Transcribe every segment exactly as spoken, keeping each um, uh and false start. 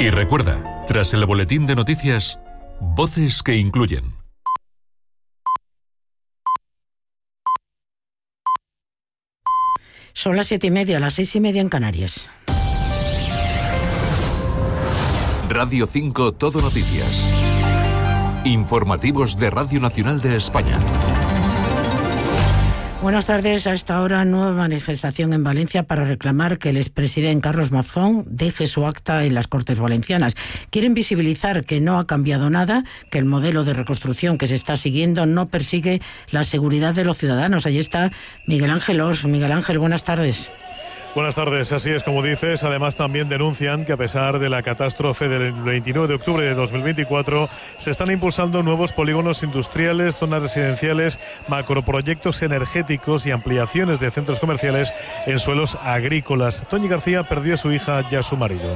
Y recuerda, tras el boletín de noticias, voces que incluyen. Son las siete y media, las seis y media en Canarias. Radio cinco Todo Noticias. Informativos de Radio Nacional de España. Buenas tardes. A esta hora, nueva manifestación en Valencia para reclamar que el expresidente Carlos Mazón deje su acta en las Cortes Valencianas. Quieren visibilizar que no ha cambiado nada, que el modelo de reconstrucción que se está siguiendo no persigue la seguridad de los ciudadanos. Allí está Miguel Ángel Ors. Miguel Ángel, buenas tardes. Buenas tardes, así es como dices. Además también denuncian que a pesar de la catástrofe del veintinueve de octubre de dos mil veinticuatro se están impulsando nuevos polígonos industriales, zonas residenciales, macroproyectos energéticos y ampliaciones de centros comerciales en suelos agrícolas. Toñi García perdió a su hija y a su marido.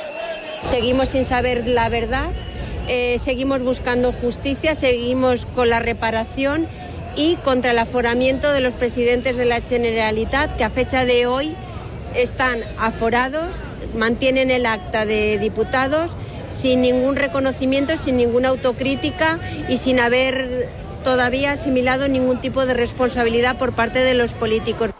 Seguimos sin saber la verdad, eh, seguimos buscando justicia, seguimos con la reparación y contra el aforamiento de los presidentes de la Generalitat, que a fecha de hoy están aforados, mantienen el acta de diputados sin ningún reconocimiento, sin ninguna autocrítica y sin haber todavía asimilado ningún tipo de responsabilidad por parte de los políticos.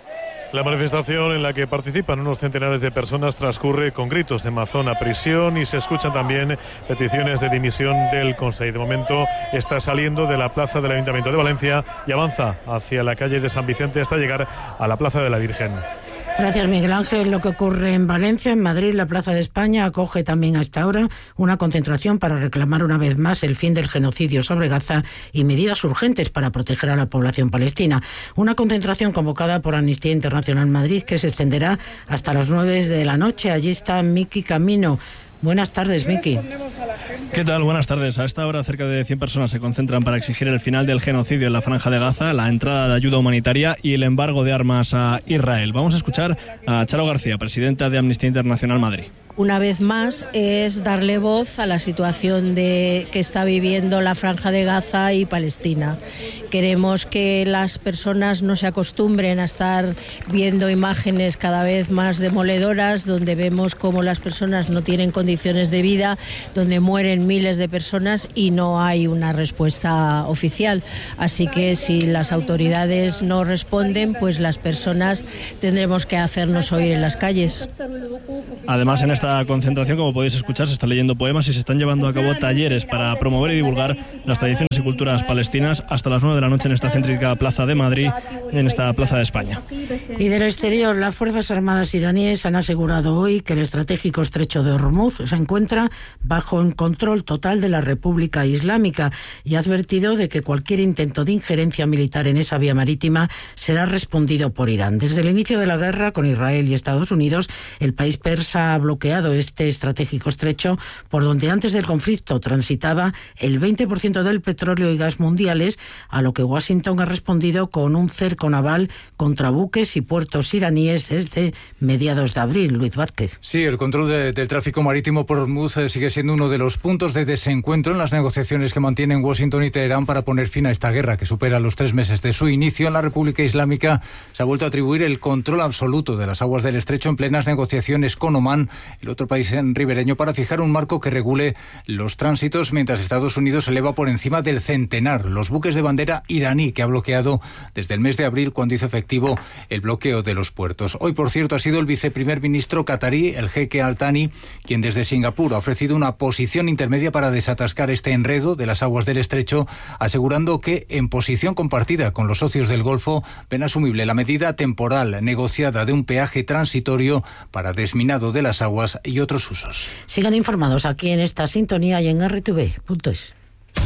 La manifestación en la que participan unos centenares de personas transcurre con gritos de Mazón a prisión y se escuchan también peticiones de dimisión del Consejo. De momento está saliendo de la plaza del Ayuntamiento de Valencia y avanza hacia la calle de San Vicente hasta llegar a la Plaza de la Virgen. Gracias, Miguel Ángel. Lo que ocurre en Valencia, en Madrid, la Plaza de España acoge también a esta hora una concentración para reclamar una vez más el fin del genocidio sobre Gaza y medidas urgentes para proteger a la población palestina. Una concentración convocada por Amnistía Internacional Madrid que se extenderá hasta las nueve de la noche. Allí está Miki Camino. Buenas tardes, Miki. ¿Qué tal? Buenas tardes. A esta hora cerca de cien personas se concentran para exigir el final del genocidio en la Franja de Gaza, la entrada de ayuda humanitaria y el embargo de armas a Israel. Vamos a escuchar a Charo García, presidenta de Amnistía Internacional Madrid. Una vez más es darle voz a la situación de, que está viviendo la Franja de Gaza y Palestina. Queremos que las personas no se acostumbren a estar viendo imágenes cada vez más demoledoras, donde vemos cómo las personas no tienen condiciones de vida, donde mueren miles de personas y no hay una respuesta oficial. Así que si las autoridades no responden, pues las personas tendremos que hacernos oír en las calles. Además, en esta Esta concentración, como podéis escuchar, se están leyendo poemas y se están llevando a cabo talleres para promover y divulgar las tradiciones y culturas palestinas hasta las nueve de la noche en esta céntrica Plaza de Madrid, en esta Plaza de España. Y del exterior, las Fuerzas Armadas iraníes han asegurado hoy que el estratégico estrecho de Hormuz se encuentra bajo el control total de la República Islámica y ha advertido de que cualquier intento de injerencia militar en esa vía marítima será respondido por Irán. Desde el inicio de la guerra con Israel y Estados Unidos, el país persa ha bloqueado este estratégico estrecho por donde antes del conflicto transitaba el veinte por ciento del petróleo y gas mundiales, a lo que Washington ha respondido con un cerco naval contra buques y puertos iraníes desde mediados de abril. Luis Vázquez. Sí, el control de, del tráfico marítimo por Hormuz sigue siendo uno de los puntos de desencuentro en las negociaciones que mantienen Washington y Teherán para poner fin a esta guerra que supera los tres meses de su inicio. En la República Islámica se ha vuelto a atribuir el control absoluto de las aguas del estrecho en plenas negociaciones con Omán, el otro país en ribereño, para fijar un marco que regule los tránsitos, mientras Estados Unidos eleva por encima del centenar los buques de bandera iraní que ha bloqueado desde el mes de abril, cuando hizo efectivo el bloqueo de los puertos. Hoy, por cierto, ha sido el viceprimer ministro catarí, el jeque Al Thani, quien desde Singapur ha ofrecido una posición intermedia para desatascar este enredo de las aguas del estrecho, asegurando que, en posición compartida con los socios del Golfo, ven asumible la medida temporal negociada de un peaje transitorio para desminado de las aguas y otros usos. Sigan informados aquí en esta sintonía y en erre te ve punto es.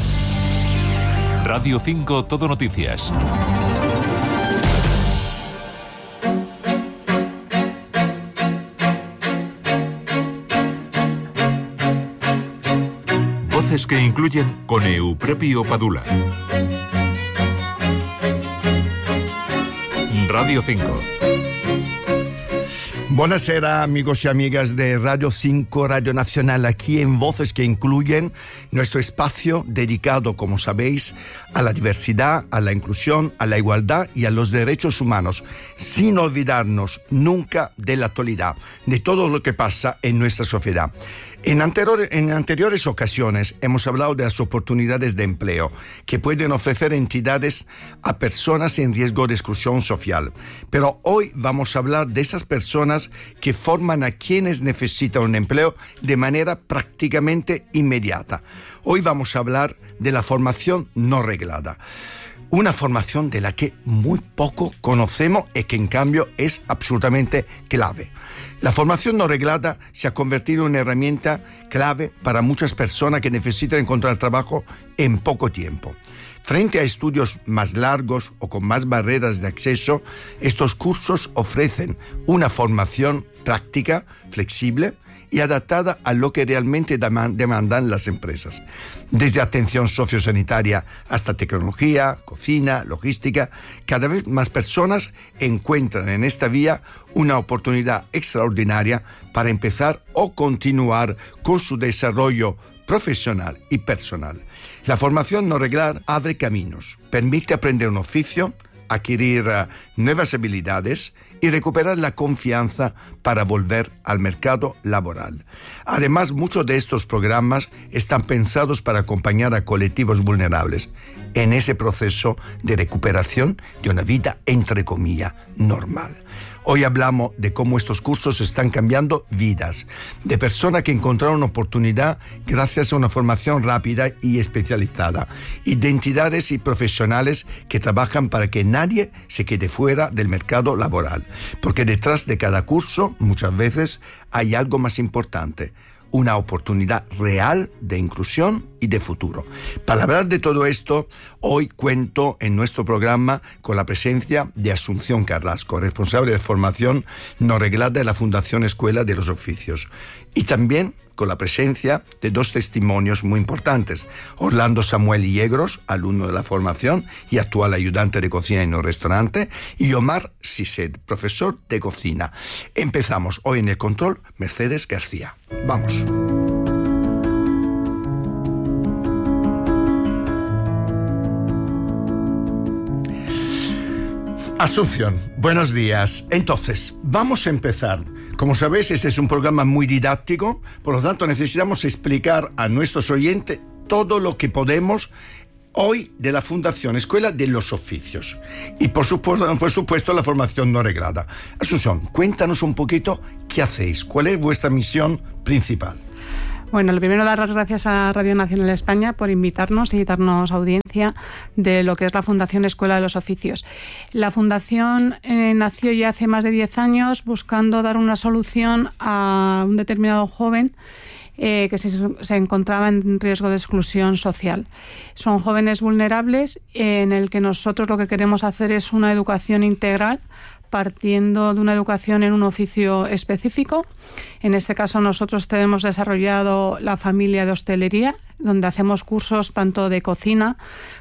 Radio cinco Todo Noticias. Voces que incluyen con Eupropio Padula. Radio cinco. Buonasera, amigos y amigas de Radio cinco, Radio Nacional, aquí en Voces que Incluyen, nuestro espacio dedicado, como sabéis, a la diversidad, a la inclusión, a la igualdad y a los derechos humanos, sin olvidarnos nunca de la actualidad, de todo lo que pasa en nuestra sociedad. En, anterior, en anteriores ocasiones hemos hablado de las oportunidades de empleo que pueden ofrecer entidades a personas en riesgo de exclusión social. Pero hoy vamos a hablar de esas personas que forman a quienes necesitan un empleo de manera prácticamente inmediata. Hoy vamos a hablar de la formación no reglada. Una formación de la que muy poco conocemos y que en cambio es absolutamente clave. La formación no reglada se ha convertido en una herramienta clave para muchas personas que necesitan encontrar trabajo en poco tiempo. Frente a estudios más largos o con más barreras de acceso, estos cursos ofrecen una formación práctica, flexible y adaptada a lo que realmente demandan las empresas. Desde atención sociosanitaria hasta tecnología, cocina, logística, cada vez más personas encuentran en esta vía una oportunidad extraordinaria para empezar o continuar con su desarrollo profesional y personal. La formación no reglada abre caminos, permite aprender un oficio, adquirir uh, nuevas habilidades y recuperar la confianza para volver al mercado laboral. Además, muchos de estos programas están pensados para acompañar a colectivos vulnerables en ese proceso de recuperación de una vida, entre comillas, normal. Hoy hablamos de cómo estos cursos están cambiando vidas, de personas que encontraron oportunidad gracias a una formación rápida y especializada, y de entidades y profesionales que trabajan para que nadie se quede fuera del mercado laboral. Porque detrás de cada curso, muchas veces, hay algo más importante: una oportunidad real de inclusión y de futuro. Para hablar de todo esto, hoy cuento en nuestro programa con la presencia de Asunción Carrasco, responsable de formación no reglada de la Fundación Escuela de los Oficios, y también con la presencia de dos testimonios muy importantes: Orlando Samuel Yegros, alumno de la formación y actual ayudante de cocina en un restaurante, y Omar Sised, profesor de cocina. Empezamos hoy en el control, Mercedes García. Vamos. Asunción, buenos días. Entonces, vamos a empezar. Como sabéis, este es un programa muy didáctico, por lo tanto necesitamos explicar a nuestros oyentes todo lo que podemos hoy de la Fundación Escuela de los Oficios. Y por supuesto, por supuesto la formación no reglada. Asunción, cuéntanos un poquito qué hacéis, cuál es vuestra misión principal. Bueno, lo primero, dar las gracias a Radio Nacional de España por invitarnos y darnos audiencia de lo que es la Fundación Escuela de los Oficios. La Fundación eh, nació ya hace más de diez años buscando dar una solución a un determinado joven eh, que se, se encontraba en riesgo de exclusión social. Son jóvenes vulnerables eh, en el que nosotros lo que queremos hacer es una educación integral, partiendo de una educación en un oficio específico. En este caso nosotros tenemos desarrollado la familia de hostelería, donde hacemos cursos tanto de cocina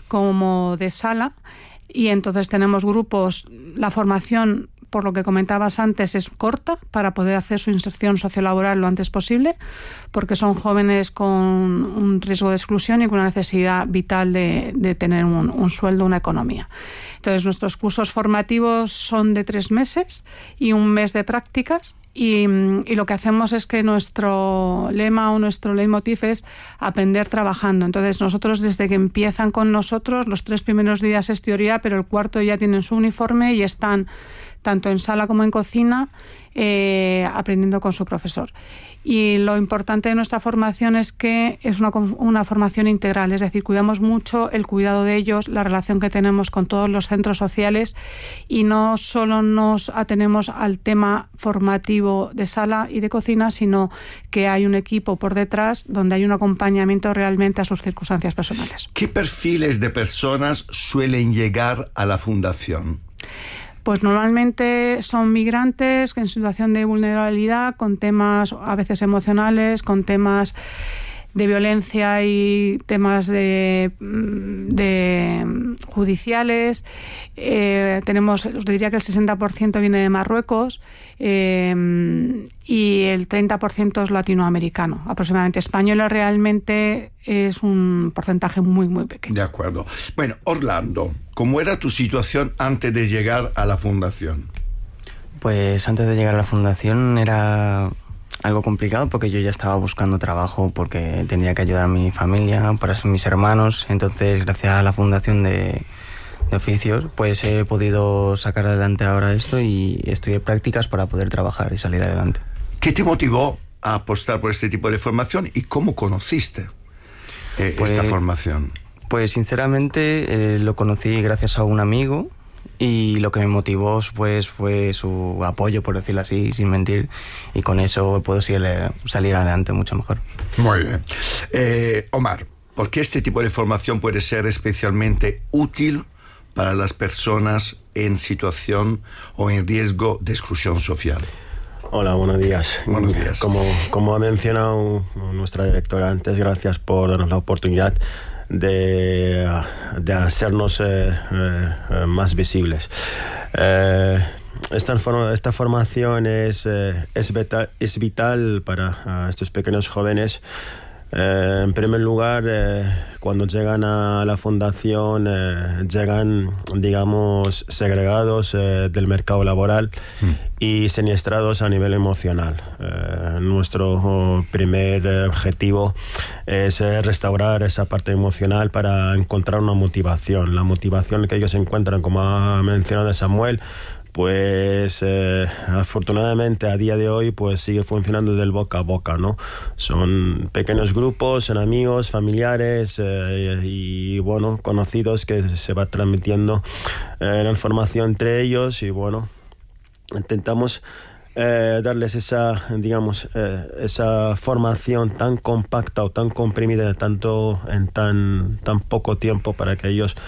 como de sala, y entonces tenemos grupos. La formación, por lo que comentabas antes, es corta para poder hacer su inserción sociolaboral lo antes posible, porque son jóvenes con un riesgo de exclusión y con una necesidad vital de, de tener un, un sueldo, una economía. Entonces, nuestros cursos formativos son de tres meses y un mes de prácticas. Y, y lo que hacemos es que nuestro lema o nuestro leitmotiv es aprender trabajando. Entonces, nosotros desde que empiezan con nosotros, los tres primeros días es teoría, pero el cuarto ya tienen su uniforme y están tanto en sala como en cocina, eh, aprendiendo con su profesor. Y lo importante de nuestra formación es que es una, una formación integral, es decir, cuidamos mucho el cuidado de ellos, la relación que tenemos con todos los centros sociales, y no solo nos atenemos al tema formativo de sala y de cocina, sino que hay un equipo por detrás donde hay un acompañamiento realmente a sus circunstancias personales. ¿Qué perfiles de personas suelen llegar a la Fundación? Pues normalmente son migrantes en situación de vulnerabilidad, con temas a veces emocionales, con temas de violencia y temas de, de judiciales. Eh, tenemos, os diría que el sesenta por ciento viene de Marruecos eh, y el treinta por ciento es latinoamericano. Aproximadamente españoles realmente es un porcentaje muy, muy pequeño. De acuerdo. Bueno, Orlando, ¿cómo era tu situación antes de llegar a la Fundación? Pues antes de llegar a la Fundación era algo complicado porque yo ya estaba buscando trabajo porque tenía que ayudar a mi familia, para mis hermanos. Entonces, gracias a la Fundación de, de Oficios, pues he podido sacar adelante ahora esto y estudié prácticas para poder trabajar y salir adelante. ¿Qué te motivó a apostar por este tipo de formación y cómo conociste eh, pues, esta formación? Pues sinceramente eh, lo conocí gracias a un amigo y lo que me motivó pues fue su apoyo, por decirlo así, sin mentir, y con eso puedo salir, salir adelante mucho mejor. Muy bien. Eh, Omar, ¿por qué este tipo de formación puede ser especialmente útil para las personas en situación o en riesgo de exclusión social? Hola, buenos días. Buenos días. Como, como ha mencionado nuestra directora antes, gracias por darnos la oportunidad de, de hacernos eh, eh, más visibles. Eh, esta, esta formación es, eh, es, vital, es vital para uh, estos pequeños jóvenes. Eh, en primer lugar, eh, cuando llegan a la fundación, eh, llegan, digamos, segregados eh, del mercado laboral mm. y siniestrados a nivel emocional. Eh, nuestro primer objetivo es eh, restaurar esa parte emocional para encontrar una motivación. La motivación que ellos encuentran, como ha mencionado Samuel, pues eh, afortunadamente a día de hoy pues sigue funcionando del boca a boca, ¿no? Son pequeños grupos, son amigos, familiares eh, y bueno, conocidos que se va transmitiendo eh, la información entre ellos y bueno, intentamos eh, darles esa, digamos, eh, esa formación tan compacta o tan comprimida tanto en tan, tan poco tiempo para que ellos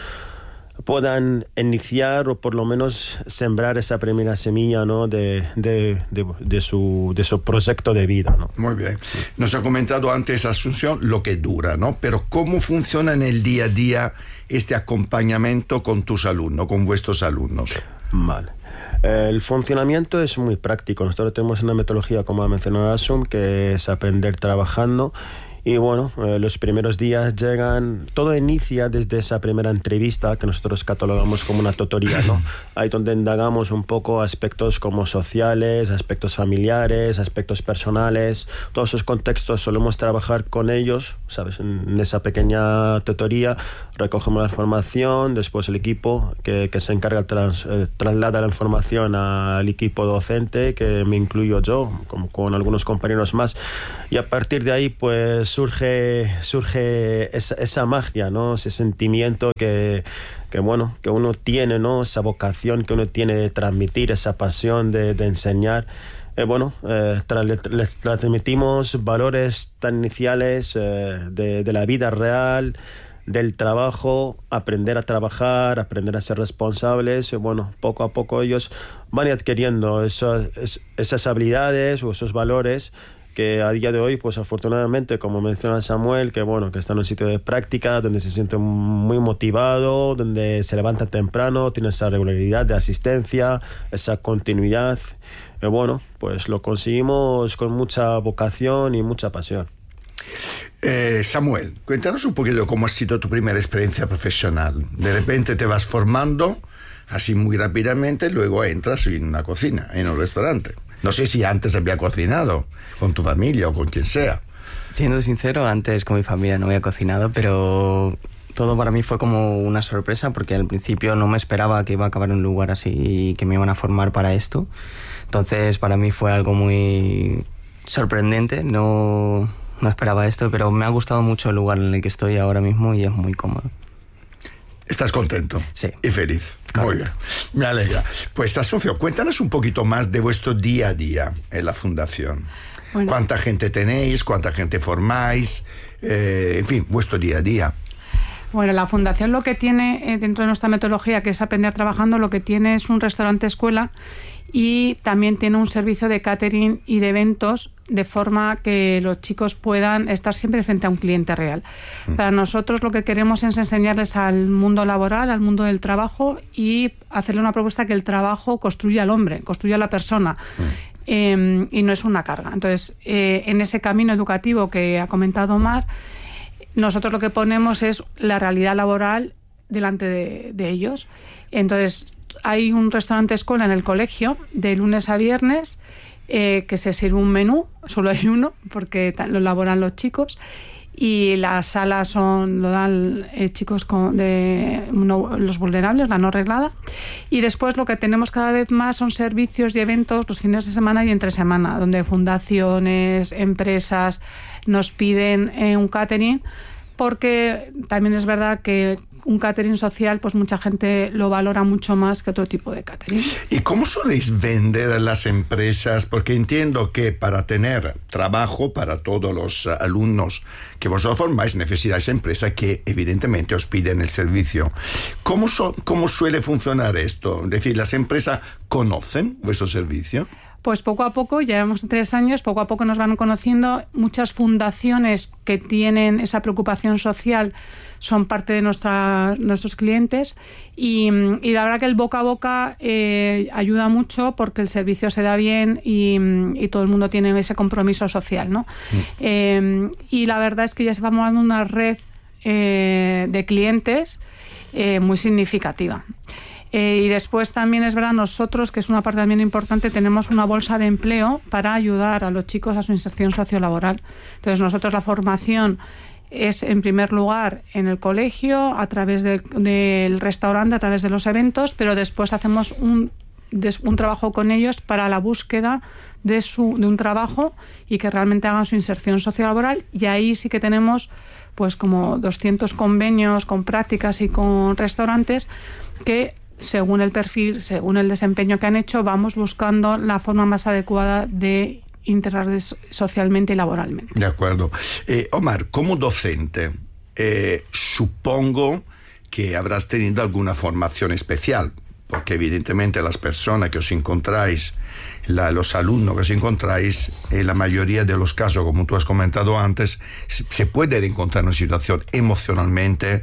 puedan iniciar o por lo menos sembrar esa primera semilla, ¿no? de, de, de, de, su, de su proyecto de vida, ¿no? Muy bien. Nos ha comentado antes Asunción lo que dura, ¿no? Pero ¿cómo funciona en el día a día este acompañamiento con tus alumnos, con vuestros alumnos? Vale. El funcionamiento es muy práctico. Nosotros tenemos una metodología, como ha mencionado Asun, que es aprender trabajando. Y bueno, eh, los primeros días llegan, todo inicia desde esa primera entrevista que nosotros catalogamos como una tutoría, ¿no? Ahí donde indagamos un poco aspectos como sociales, aspectos familiares, aspectos personales, todos esos contextos solemos trabajar con ellos, ¿sabes? En, en esa pequeña tutoría recogemos la información, después el equipo que, que se encarga, trans, eh, traslada la información al equipo docente, que me incluyo yo, con, con algunos compañeros más, y a partir de ahí pues surge surge esa, esa magia, ¿no? Ese sentimiento que, que bueno, que uno tiene, ¿no? Esa vocación que uno tiene de transmitir, esa pasión de, de enseñar. Eh, bueno, eh, tra- le, le transmitimos valores tan iniciales eh, de, de la vida real, del trabajo, aprender a trabajar, aprender a ser responsables. Bueno, poco a poco ellos van adquiriendo esas, esas habilidades o esos valores que a día de hoy, pues afortunadamente, como menciona Samuel, que bueno, que está en un sitio de práctica donde se siente muy motivado, donde se levanta temprano, tiene esa regularidad de asistencia, esa continuidad. Y bueno, pues lo conseguimos con mucha vocación y mucha pasión. Eh, Samuel, cuéntanos un poquito cómo ha sido tu primera experiencia profesional. De repente te vas formando así muy rápidamente, luego entras en una cocina, en un restaurante. No sé si antes había cocinado con tu familia o con quien sea. Siendo sincero, antes con mi familia no había cocinado, pero todo para mí fue como una sorpresa porque al principio no me esperaba que iba a acabar en un lugar así y que me iban a formar para esto. Entonces para mí fue algo muy sorprendente, no, no esperaba esto, pero me ha gustado mucho el lugar en el que estoy ahora mismo y es muy cómodo. ¿Estás contento? Sí. Y feliz. Correcto. Muy bien. Me alegra. Pues, Asofio, cuéntanos un poquito más de vuestro día a día en la Fundación. Bueno. ¿Cuánta gente tenéis? ¿Cuánta gente formáis? Eh, en fin, vuestro día a día. Bueno, la Fundación lo que tiene, eh, dentro de nuestra metodología, que es aprender trabajando, lo que tiene es un restaurante escuela y también tiene un servicio de catering y de eventos, de forma que los chicos puedan estar siempre frente a un cliente real. Mm. Para nosotros lo que queremos es enseñarles al mundo laboral, al mundo del trabajo y hacerle una propuesta que el trabajo construya al hombre, construya a la persona. Mm. Eh, y no es una carga. Entonces, eh, en ese camino educativo que ha comentado Omar, nosotros lo que ponemos es la realidad laboral delante de, de ellos. Entonces, hay un restaurante escuela en el colegio de lunes a viernes eh, que se sirve un menú, solo hay uno, porque lo elaboran los chicos, y las salas son lo dan eh, chicos con, de no, los vulnerables, la no reglada, y después lo que tenemos cada vez más son servicios y eventos los fines de semana y entre semana, donde fundaciones, empresas nos piden eh, un catering, porque también es verdad que un catering social, pues mucha gente lo valora mucho más que otro tipo de catering. ¿Y cómo soléis vender a las empresas? Porque entiendo que para tener trabajo para todos los alumnos que vosotros formáis, necesitáis empresas que evidentemente os piden el servicio. ¿Cómo, so, cómo suele funcionar esto? Es decir, ¿las empresas conocen vuestro servicio? Pues poco a poco, llevamos tres años, poco a poco nos van conociendo. Muchas fundaciones que tienen esa preocupación social son parte de nuestra, nuestros clientes y, y la verdad que el boca a boca eh, ayuda mucho porque el servicio se da bien y, y todo el mundo tiene ese compromiso social, ¿no? Mm. Eh, y la verdad es que ya se va formando una red eh, de clientes eh, muy significativa. Eh, y después también es verdad, nosotros, que es una parte también importante, tenemos una bolsa de empleo para ayudar a los chicos a su inserción sociolaboral. Entonces nosotros la formación es en primer lugar en el colegio, a través de, del restaurante, a través de los eventos, pero después hacemos un, des, un trabajo con ellos para la búsqueda de, su, de un trabajo y que realmente hagan su inserción sociolaboral, y ahí sí que tenemos pues como doscientos convenios con prácticas y con restaurantes que, según el perfil, según el desempeño que han hecho, vamos buscando la forma más adecuada de integrarles socialmente y laboralmente. De acuerdo. Eh, Omar, como docente, eh, supongo que habrás tenido alguna formación especial, porque evidentemente las personas que os encontráis, la, los alumnos que os encontráis, en la mayoría de los casos, como tú has comentado antes, se, se pueden encontrar en una situación emocionalmente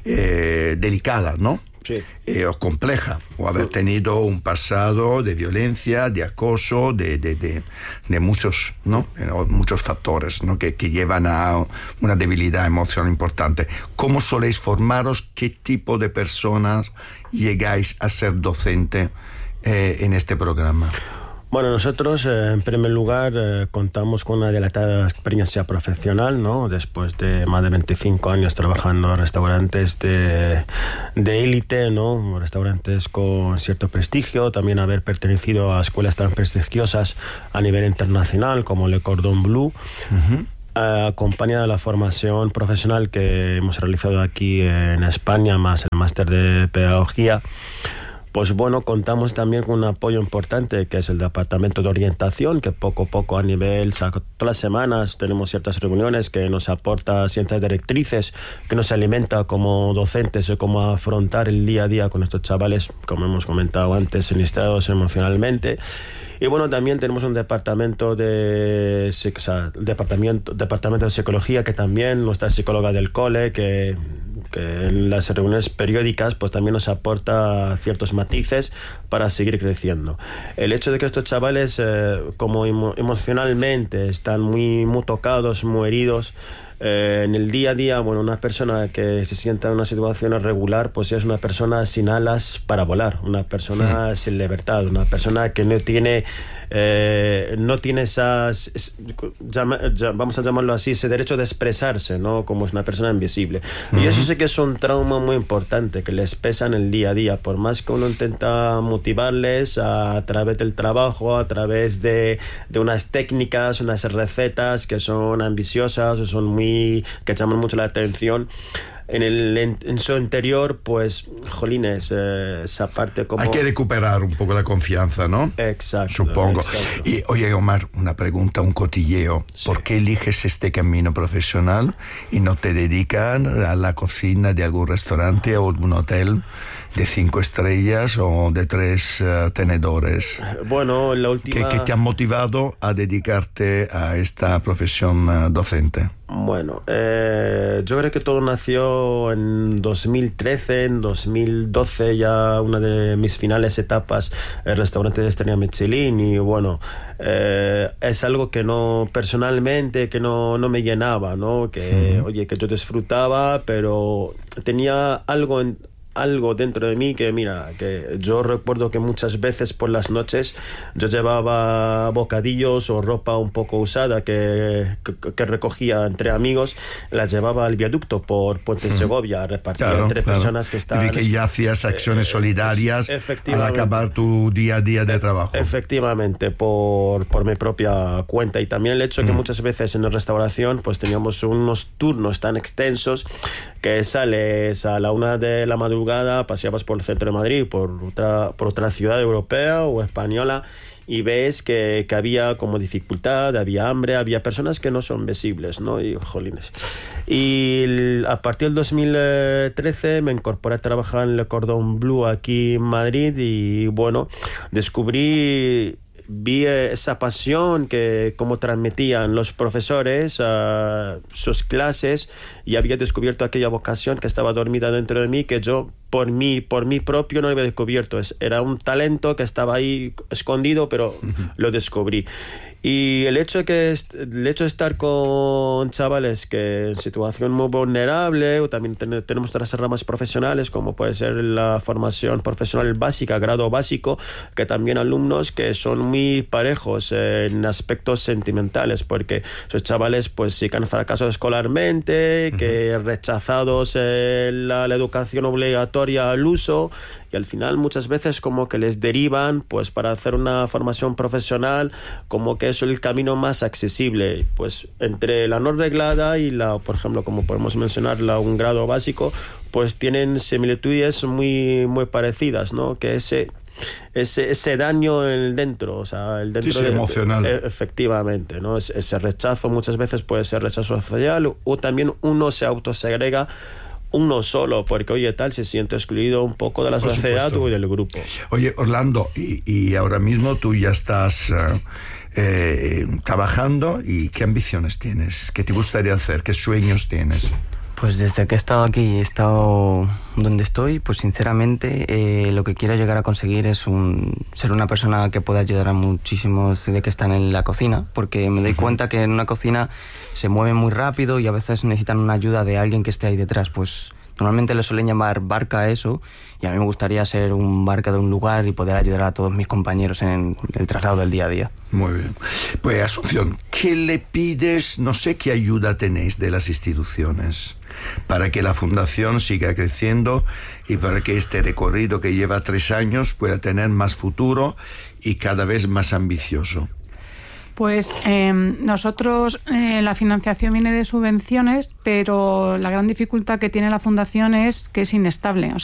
eh, delicada, ¿no? Sí. Eh, o compleja, o haber tenido un pasado de violencia, de acoso, de, de, de, de muchos, ¿no? Eh, muchos factores, ¿no? que, que llevan a una debilidad emocional importante. ¿Cómo soléis formaros? ¿Qué tipo de personas llegáis a ser docente eh, en este programa? Bueno, nosotros eh, en primer lugar eh, contamos con una dilatada experiencia profesional, ¿no? Después de más de veinticinco años trabajando en restaurantes de, de élite, ¿no? Restaurantes con cierto prestigio, también haber pertenecido a escuelas tan prestigiosas a nivel internacional como Le Cordon Bleu. Uh-huh. Uh, acompañada de la formación profesional que hemos realizado aquí en España, más el máster de pedagogía. Pues bueno, contamos también con un apoyo importante que es el Departamento de Orientación, que poco a poco a nivel, o sea, todas las semanas tenemos ciertas reuniones que nos aporta ciertas directrices, que nos alimenta como docentes o cómo afrontar el día a día con estos chavales, como hemos comentado antes, sinistrados emocionalmente. Y bueno, también tenemos un departamento de, o sea, departamento, departamento de psicología, que también nuestra psicóloga del cole, que... que en las reuniones periódicas pues también nos aporta ciertos matices para seguir creciendo. El hecho de que estos chavales eh, como emo- emocionalmente están muy, muy tocados, muy heridos, eh, en el día a día, bueno, una persona que se sienta en una situación irregular pues es una persona sin alas para volar, una persona sí. sin libertad, una persona que no tiene Eh, no tiene esas, es, llama, llama, vamos a llamarlo así, ese derecho de expresarse, ¿no? Como es una persona invisible. Uh-huh. Y eso sí que es un trauma muy importante que les pesa en el día a día, por más que uno intenta motivarles a, a través del trabajo, a través de, de unas técnicas, unas recetas que son ambiciosas o son muy, que llaman mucho la atención. En, el, en, en su interior, pues, jolines, eh, esa parte como... Hay que recuperar un poco la confianza, ¿no? Exacto. Supongo. Exacto. Y, oye, Omar, una pregunta, un cotilleo. Sí. ¿Por qué eliges este camino profesional y no te dedican a la cocina de algún restaurante o algún hotel de cinco estrellas o de tres uh, tenedores? Bueno, la última... ¿Qué, qué te ha motivado a dedicarte a esta profesión uh, docente? Bueno, eh, yo creo que todo nació en dos mil trece, en dos mil doce, ya una de mis finales etapas, el restaurante de estrella Michelin, y bueno, eh, es algo que no, personalmente, que no, no me llenaba, ¿no? Que, sí. oye, que yo disfrutaba, pero tenía algo en... algo dentro de mí que, mira, que yo recuerdo que muchas veces por las noches yo llevaba bocadillos o ropa un poco usada que, que, que recogía entre amigos, la llevaba al viaducto por Puente sí. Segovia, repartía claro, entre claro. personas que estaban... Y que ya hacías acciones eh, solidarias al acabar tu día a día de trabajo. Efectivamente, por, por mi propia cuenta. Y también el hecho mm. que muchas veces en la restauración pues teníamos unos turnos tan extensos que sales a la una de la madrugada, paseabas por el centro de Madrid, por otra, por otra ciudad europea o española, y ves que, que había como dificultad, había hambre, había personas que no son visibles, ¿no? Y jolines. Y el, a partir del dos mil trece me incorporé a trabajar en el Cordón Bleu aquí en Madrid y bueno, descubrí... vi esa pasión que como transmitían los profesores a sus clases y había descubierto aquella vocación que estaba dormida dentro de mí que yo por mí, por mí propio no había descubierto. Era un talento que estaba ahí escondido, pero uh-huh. lo descubrí. Y el hecho, de que, el hecho de estar con chavales que en situación muy vulnerable, o también ten, tenemos otras ramas profesionales, como puede ser la formación profesional básica, grado básico, que también alumnos que son muy parejos en aspectos sentimentales, porque esos chavales pues sí que han fracasado escolarmente, uh-huh. que rechazados en la, la educación obligatoria al uso, y al final muchas veces como que les derivan pues para hacer una formación profesional como que es el camino más accesible, pues entre la no reglada y la, por ejemplo, como podemos mencionar, la un grado básico, pues tienen similitudes muy muy parecidas, ¿no? Que ese ese, ese daño en dentro, o sea, el dentro sí, sí, de, emocional. E, efectivamente, ¿no? Ese, ese rechazo muchas veces puede ser rechazo social o también uno se autosegrega uno solo, porque oye, tal, se siente excluido un poco de la Por sociedad supuesto. Y del grupo. Oye, Orlando, y, y ahora mismo tú ya estás uh, eh, trabajando, ¿y qué ambiciones tienes? ¿Qué te gustaría hacer? ¿Qué sueños tienes? Pues desde que he estado aquí y he estado donde estoy, pues sinceramente eh, lo que quiero llegar a conseguir es un, ser una persona que pueda ayudar a muchísimos de que están en la cocina, porque me doy uh-huh. cuenta que en una cocina se mueven muy rápido y a veces necesitan una ayuda de alguien que esté ahí detrás. Pues normalmente le suelen llamar barca a eso, y a mí me gustaría ser un barca de un lugar y poder ayudar a todos mis compañeros en el traslado del día a día. Muy bien. Pues Asunción, ¿qué le pides? No sé qué ayuda tenéis de las instituciones para que la fundación siga creciendo y para que este recorrido que lleva tres años pueda tener más futuro y cada vez más ambicioso. Pues eh, nosotros, eh, la financiación viene de subvenciones, pero la gran dificultad que tiene la fundación es que es inestable. O sea,